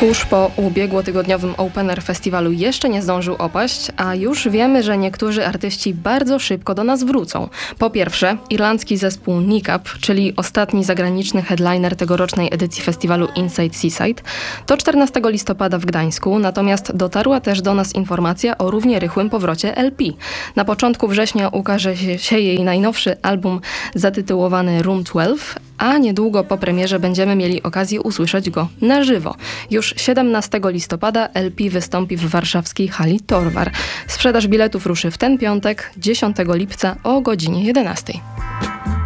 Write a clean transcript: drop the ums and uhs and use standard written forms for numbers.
Kurz po ubiegłotygodniowym Open Air Festiwalu jeszcze nie zdążył opaść, a już wiemy, że niektórzy artyści bardzo szybko do nas wrócą. Po pierwsze, irlandzki zespół Nikap, czyli ostatni zagraniczny headliner tegorocznej edycji festiwalu Inside Seaside, to 14 listopada w Gdańsku, natomiast dotarła też do nas informacja o równie rychłym powrocie LP. Na początku września ukaże się jej najnowszy album zatytułowany Room 12, a niedługo po premierze będziemy mieli okazję usłyszeć go na żywo. Już 17 listopada LP wystąpi w warszawskiej hali Torwar. Sprzedaż biletów ruszy w ten piątek, 10 lipca o godzinie 11.